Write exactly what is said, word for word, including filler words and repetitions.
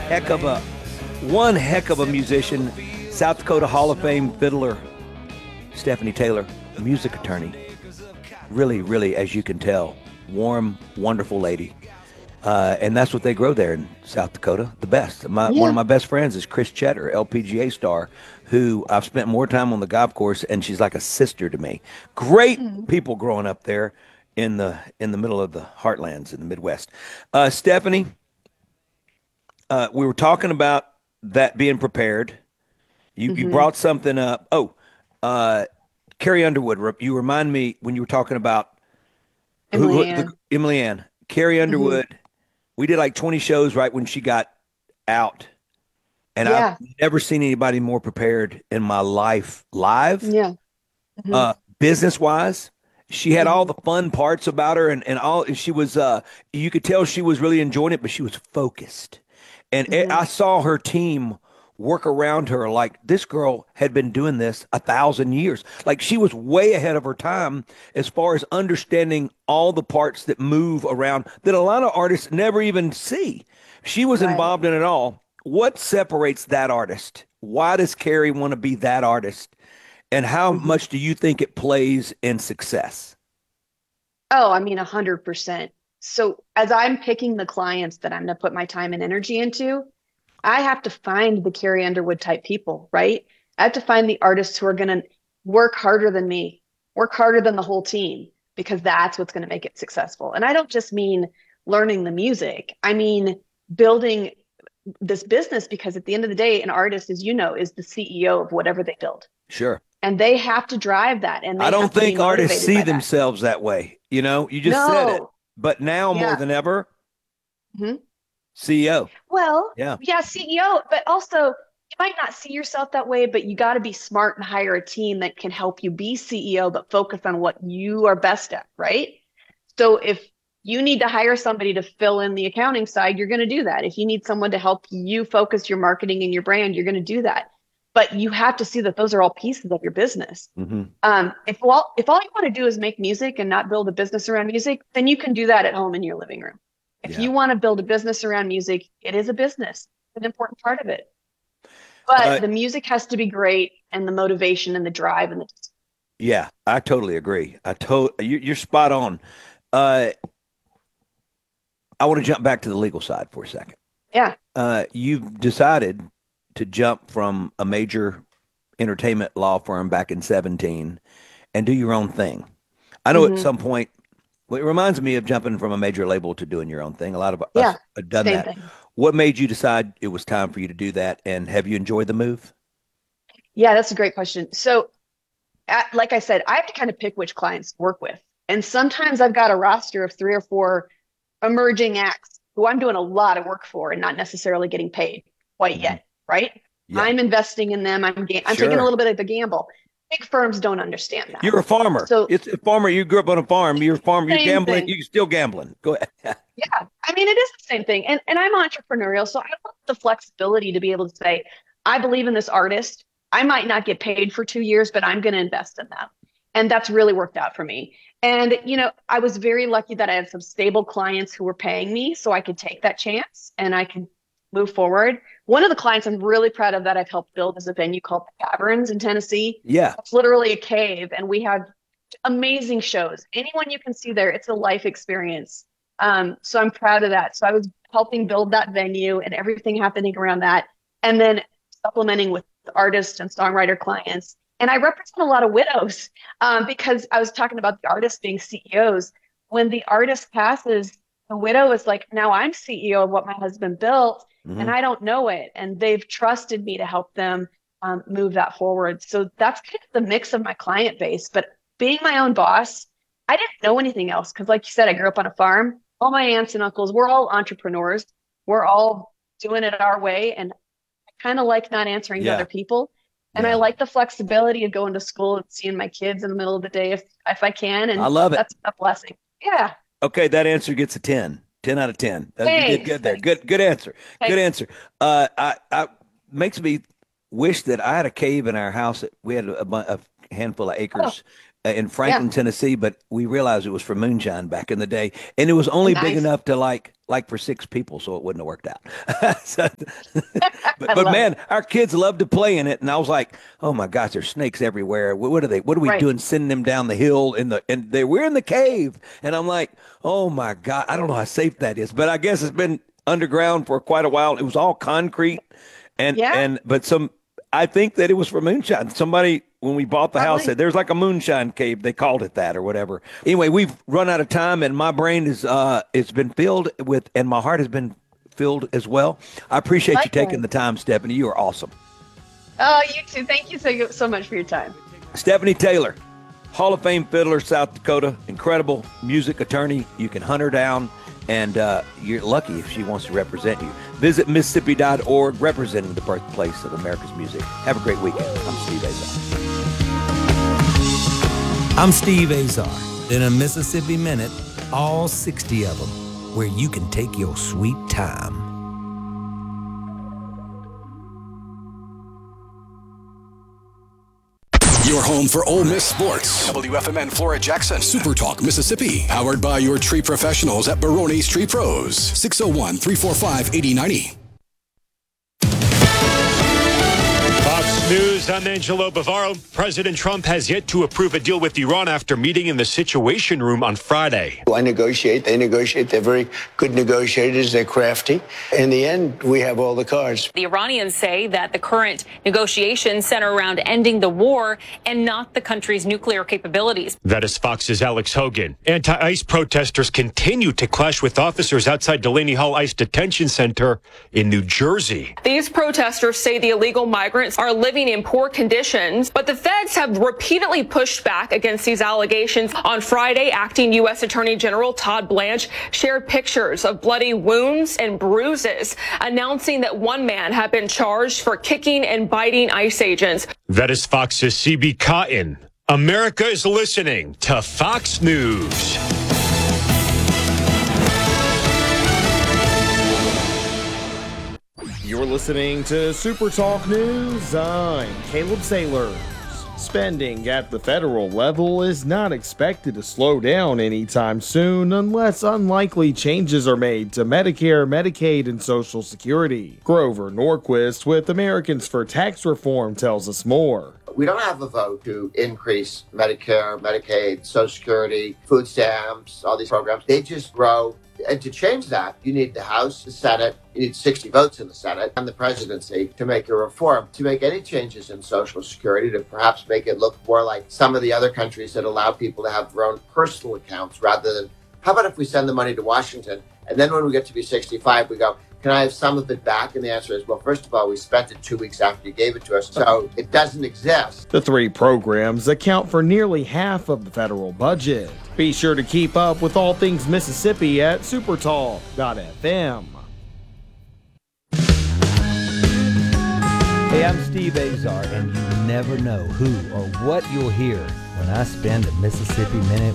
heck of a one heck of a musician, South Dakota Hall of Fame fiddler, Stephanie Taylor, music attorney. Really, really, as you can tell, warm, wonderful lady. Uh, and that's what they grow there in South Dakota, the best. My, one of Yeah. my best friends is Chris Chetter, L P G A star, who I've spent more time on the golf course, and she's like a sister to me. Great Mm. people growing up there in the in the middle of the heartlands in the Midwest. Uh, Stephanie, uh, we were talking about that being prepared. You you Hmm. brought something up. Oh, uh, Carrie Underwood. re- You remind me when you were talking about who, Emily who the Ann. Emily Ann, Carrie Hmm. Underwood. We did like twenty shows right when she got out, and I've Yeah. never seen anybody more prepared in my life live, Yeah. Hmm. uh, business wise. She had all Hmm. the fun parts about her, and and all. And she was, uh, you could tell she was really enjoying it, but she was focused. And it, Hmm. I saw her team work around her like this girl had been doing this a thousand years. Like she was way ahead of her time as far as understanding all the parts that move around that a lot of artists never even see. She was Right. involved in it all. What separates that artist? Why does Carrie want to be that artist? And how Hmm. much do you think it plays in success? Oh, I mean, a hundred percent. So as I'm picking the clients that I'm going to put my time and energy into, I have to find the Carrie Underwood type people, right? I have to find the artists who are going to work harder than me, work harder than the whole team, because that's what's going to make it successful. And I don't just mean learning the music. I mean building this business because at the end of the day, an artist, as you know, is the C E O of whatever they build. Sure. And they have to drive that and I they don't have to be think artists motivated see by that. themselves that way. You know, you just said it. No. But now more Yeah. than ever, Mhm. C E O. Well, Yeah. yeah, C E O, but also you might not see yourself that way, but you got to be smart and hire a team that can help you be C E O, but focus on what you are best at, right? So if you need to hire somebody to fill in the accounting side, you're going to do that. If you need someone to help you focus your marketing and your brand, you're going to do that. But you have to see that those are all pieces of your business. Hmm. Um, if all if all you want to do is make music and not build a business around music, then you can do that at home in your living room. If Yeah. you want to build a business around music, it is a business, an important part of it. Uh, But the music has to be great and the motivation and the drive and the yeah, I totally agree. I to you, you're spot on. Uh, I want to jump back to the legal side for a second. yeah. Uh, you've decided to jump from a major entertainment law firm back in seventeen and do your own thing. I know at Hmm. some point, well, it reminds me of jumping from a major label to doing your own thing. A lot of us Yeah. have done Same that. thing. What made you decide it was time for you to do that? And have you enjoyed the move? Yeah, that's a great question. So, uh, like I said, I have to kind of pick which clients to work with. And sometimes I've got a roster of three or four emerging acts who I'm doing a lot of work for and not necessarily getting paid quite Mhm. yet, right? Yeah, I'm investing in them. I'm ga- I'm taking a sure. little bit of the gamble. Big firms don't understand that. You're a farmer. So, It's a farmer. You grew up on a farm. You're a farmer. You're same gambling. thing. You're still gambling. Go ahead. Yeah, I mean, it is the same thing. And and I'm entrepreneurial, so I want the flexibility to be able to say, I believe in this artist. I might not get paid for two years, but I'm going to invest in them. And that's really worked out for me. And, you know, I was very lucky that I had some stable clients who were paying me so I could take that chance and I could move forward. One of the clients I'm really proud of that I've helped build is a venue called the Caverns in Tennessee. Yeah. It's literally a cave, and we have amazing shows. Anyone you can see there, it's a life experience. Um, so I'm proud of that. So I was helping build that venue and everything happening around that, and then supplementing with artists and songwriter clients. And I represent a lot of widows um, because I was talking about the artists being C E Os. When the artist passes, the widow is like, now I'm C E O of what my husband built, and Hmm. I don't know it. And they've trusted me to help them um, move that forward. So that's kind of the mix of my client base. But being my own boss, I didn't know anything else because, like you said, I grew up on a farm. All my aunts and uncles, we're all entrepreneurs. We're all doing it our way. And I kind of like not answering to Yeah. other people. And I Yeah. like the flexibility of going to school and seeing my kids in the middle of the day if, if I can. I And love it. that's a blessing. Yeah. Okay, that answer gets a ten. ten out of ten. That, you did Thanks. good there. Thanks. Good good answer. Good Thanks. answer. Uh I I makes me wish that I had a cave in our house. We had a, bu- a handful of Oh, acres uh, in Franklin, Yeah. Tennessee, but we realized it was for moonshine back in the day, and it was only big Nice. enough to like like for six people, so it wouldn't have worked out. So, but I but love man, it. our kids loved to play in it, and I was like, oh my gosh, there's snakes everywhere. What, what are they? What are we Right. doing? Sending them down the hill in the and they we're in the cave, and I'm like, oh my God, I don't know how safe that is, but I guess it's been underground for quite a while. It was all concrete, and Yeah, and but some. I think that it was for moonshine. Somebody, when we bought the house, probably. said there's like a moonshine cave. They called it that or whatever. Anyway, we've run out of time, and my brain is uh, it's been filled with, and my heart has been filled as well. I appreciate you taking Likewise. the time, Stephanie. You are awesome. Oh, you too. Thank you so so much for your time. Stephanie Taylor, Hall of Fame fiddler, South Dakota, incredible music attorney. You can hunt her down, and uh, you're lucky if she wants to represent you. Visit Mississippi dot org, representing the birthplace of America's music. Have a great weekend. I'm Steve Azar. I'm Steve Azar. In a Mississippi Minute, all sixty of them, where you can take your sweet time. Your home for Ole Miss sports. W F M N Flora Jackson. Super Talk Mississippi. Powered by your tree professionals at Barone's Tree Pros. six oh one, three four five, eight oh nine oh. Fox News, I'm Angelo Bavaro. President Trump has yet to approve a deal with Iran after meeting in the Situation Room on Friday. I negotiate, they negotiate. They're very good negotiators. They're crafty. In the end, we have all the cards. The Iranians say that the current negotiations center around ending the war and not the country's nuclear capabilities. That is Fox's Alex Hogan. Anti-ICE protesters continue to clash with officers outside Delaney Hall ICE Detention Center in New Jersey. These protesters say the illegal migrants are living in poor conditions, but the feds have repeatedly pushed back against these allegations. On Friday, acting U S Attorney General Todd Blanche shared pictures of bloody wounds and bruises, announcing that one man had been charged for kicking and biting ICE agents. That is Fox's C B Cotton. America is listening to Fox News. You're listening to Super Talk News. I'm Caleb Sailors. Spending at the federal level is not expected to slow down anytime soon unless unlikely changes are made to Medicare, Medicaid, and Social Security. Grover Norquist with Americans for Tax Reform tells us more. We don't have a vote to increase Medicare, Medicaid, Social Security, food stamps, all these programs. They just grow. And to change that, you need the House, the Senate, you need sixty votes in the Senate and the presidency to make a reform, to make any changes in Social Security, to perhaps make it look more like some of the other countries that allow people to have their own personal accounts rather than, how about if we send the money to Washington and then when we get to be sixty-five, we go, can I have some of it back? And the answer is, well, first of all, we spent it two weeks after you gave it to us, so it doesn't exist. The three programs account for nearly half of the federal budget. Be sure to keep up with all things Mississippi at supertalk dot f m. Hey, I'm Steve Azar, and you never know who or what you'll hear when I spend a Mississippi Minute